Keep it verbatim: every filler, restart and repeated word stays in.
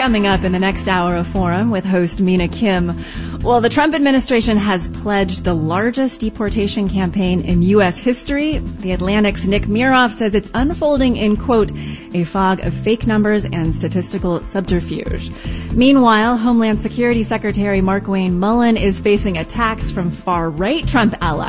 Coming up in the next hour of Forum with host Mina Kim. Well, the Trump administration has pledged the largest deportation campaign in U S history. The Atlantic's Nick Miroff says it's unfolding in, quote, a fog of fake numbers and statistical subterfuge. Meanwhile, Homeland Security Secretary Markwayne Mullin is facing attacks from far-right Trump allies.